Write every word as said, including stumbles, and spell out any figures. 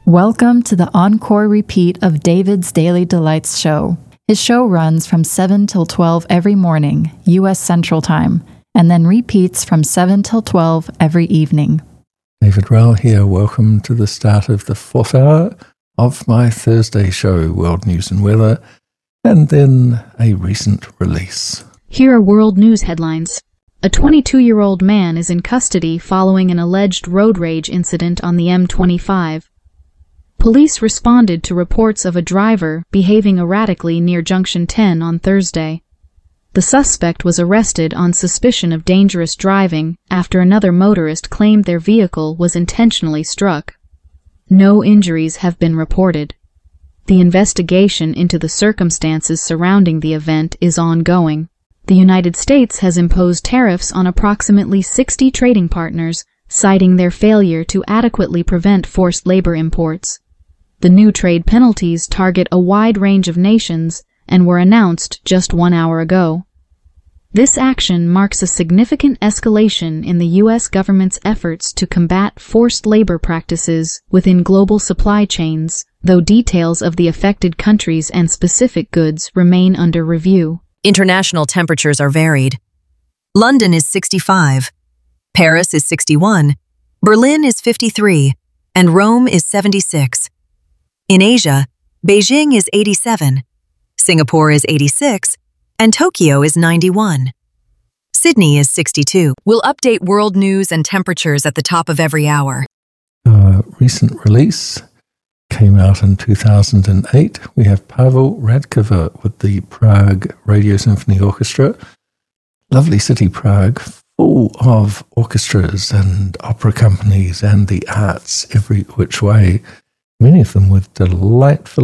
Welcome to the encore repeat of David's Daily Delights show. His show runs from seven till twelve every morning, U S Central Time, and then repeats from seven till twelve every evening. David Rowell here. Welcome to the start of the fourth hour of my Thursday show, World News and Weather, and then a recent release. Here are world news headlines. A twenty-two-year-old man is in custody following an alleged road rage incident on the M twenty-five. Police responded to reports of a driver behaving erratically near Junction ten on Thursday. The suspect was arrested on suspicion of dangerous driving after another motorist claimed their vehicle was intentionally struck. No injuries have been reported. The investigation into the circumstances surrounding the event is ongoing. The United States has imposed tariffs on approximately sixty trading partners, citing their failure to adequately prevent forced labor imports. The new trade penalties target a wide range of nations and were announced just one hour ago. This action marks a significant escalation in the U S government's efforts to combat forced labor practices within global supply chains, though details of the affected countries and specific goods remain under review. International temperatures are varied. London is sixty-five, Paris is sixty-one, Berlin is fifty-three, and Rome is seventy-six. In Asia, Beijing is eighty-seven, Singapore is eighty-six, and Tokyo is ninety-one. Sydney is sixty-two. We'll update world news and temperatures at the top of every hour. A recent release came out in two thousand eight. We have Pavel Radkova with the Prague Radio Symphony Orchestra. Lovely city, Prague, full of orchestras and opera companies and the arts every which way, many of them with delightful